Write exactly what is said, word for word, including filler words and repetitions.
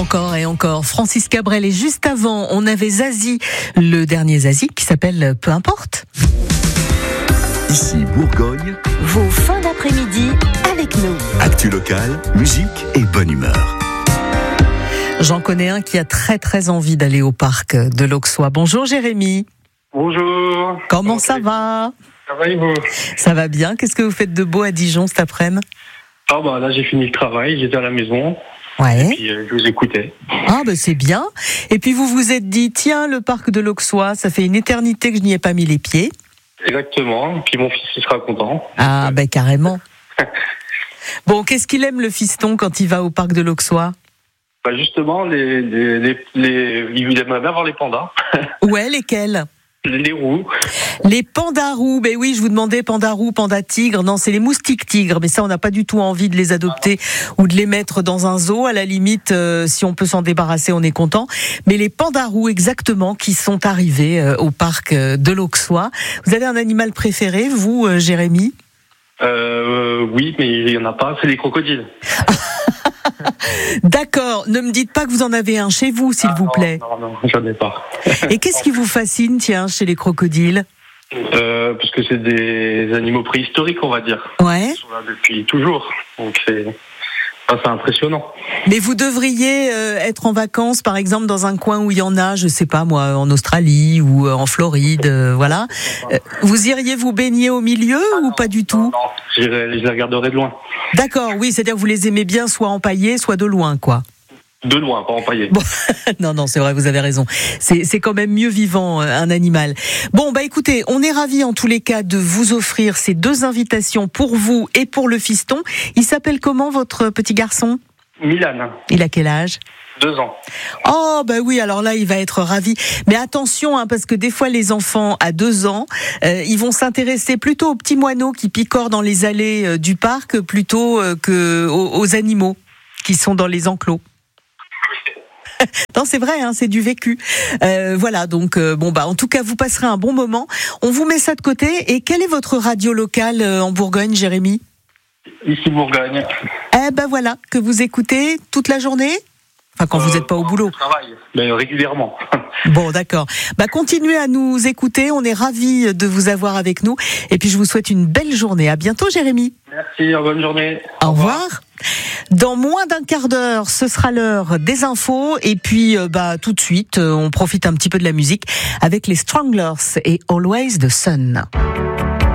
Encore et encore, Francis Cabrel. Et juste avant, on avait Zazie, le dernier Zazie, qui s'appelle Peu importe. Ici Bourgogne, vos fins d'après-midi avec nous. Actu locale, musique et bonne humeur. J'en connais un qui a très très envie d'aller au parc de l'Auxois. Bonjour Jérémy. Bonjour. Comment ça va ? Ça va et vous ? Ça va bien. Qu'est-ce que vous faites de beau à Dijon cet après-midi ? Ah bah là j'ai fini le travail, j'étais à la maison. Ouais. Et puis euh, je vous écoutais. Ah ben c'est bien. Et puis vous vous êtes dit, tiens, le parc de l'Auxois, ça fait une éternité que je n'y ai pas mis les pieds. Exactement. Et puis mon fils il sera content. Ah ben carrément. Bon, qu'est-ce qu'il aime le fiston quand il va au parc de l'Auxois ? Bah justement, les, les, les, les, il aimerait bien voir les pandas. Ouais, lesquels ? Les roux. Les pandas roux, ben oui, je vous demandais panda roux, panda tigre. Non, c'est les moustiques tigres, mais ça, on n'a pas du tout envie de les adopter ou de les mettre dans un zoo. À la limite, euh, si on peut s'en débarrasser, on est content. Mais les pandas roux, exactement, qui sont arrivés euh, au parc de l'Auxois. Vous avez un animal préféré, vous, euh, Jérémy ? Euh, oui, mais il y en a pas. C'est les crocodiles. D'accord. Ne me dites pas que vous en avez un chez vous, s'il ah, vous non, plaît. Non, non, j'en ai pas. Et qu'est-ce qui vous fascine, tiens, chez les crocodiles ? euh, Parce que c'est des animaux préhistoriques, on va dire. Ouais. Ils sont là depuis toujours. Donc c'est, enfin, c'est impressionnant. Mais vous devriez euh, être en vacances, par exemple, dans un coin où il y en a, je sais pas moi, en Australie ou en Floride, euh, voilà. Euh, vous iriez vous baigner au milieu ah, ou non, pas du tout ? Non, non. J'irai, je les regarderai de loin. D'accord, oui, c'est-à-dire que vous les aimez bien, soit empaillés, soit de loin, quoi. De loin, pas empaillés. Bon, non, non, c'est vrai, vous avez raison. C'est, c'est quand même mieux vivant, un animal. Bon, bah écoutez, on est ravis en tous les cas de vous offrir ces deux invitations pour vous et pour le fiston. Il s'appelle comment, votre petit garçon ? Milan. Il a quel âge ? Deux ans. Oh bah oui, alors là il va être ravi. Mais attention, hein, parce que des fois les enfants à deux ans, euh, ils vont s'intéresser plutôt aux petits moineaux qui picorent dans les allées euh, du parc plutôt euh, que aux, aux animaux qui sont dans les enclos. Non, c'est vrai, hein, c'est du vécu. Euh, voilà, donc euh, bon bah en tout cas vous passerez un bon moment. On vous met ça de côté. Et quelle est votre radio locale euh, en Bourgogne, Jérémy ? Ici Bourgogne. Eh ben voilà, que vous écoutez toute la journée ? Enfin, quand euh, vous n'êtes pas au boulot. Je travaille, mais régulièrement. Bon, d'accord. Bah, continuez à nous écouter. On est ravis de vous avoir avec nous. Et puis, je vous souhaite une belle journée. À bientôt, Jérémy. Merci, bonne journée. Au, au revoir. revoir. Dans moins d'un quart d'heure, ce sera l'heure des infos. Et puis, euh, bah, tout de suite, on profite un petit peu de la musique avec les Stranglers et Always the Sun.